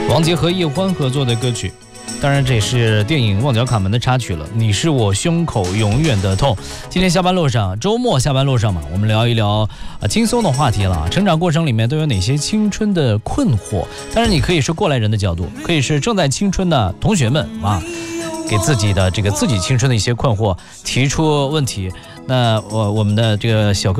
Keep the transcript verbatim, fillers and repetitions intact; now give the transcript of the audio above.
王杰和叶欢合作的歌曲，当然这也是电影《旺角卡门》的插曲了。你是我胸口永远的痛。今天下班路上，周末下班路上嘛，我们聊一聊啊轻松的话题了。成长过程里面都有哪些青春的困惑？当然，你可以是过来人的角度，可以是正在青春的同学们啊，给自己的这个自己青春的一些困惑提出问题。那我我们的这个小哥